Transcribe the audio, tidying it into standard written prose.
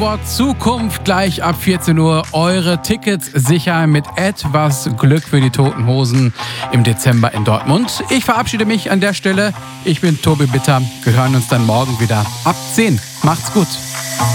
Stichwort Zukunft gleich ab 14 Uhr. Eure Tickets sichern mit etwas Glück für die Toten Hosen im Dezember in Dortmund. Ich verabschiede mich an der Stelle. Ich bin Tobi Bitter. Wir hören uns dann morgen wieder ab 10. Macht's gut.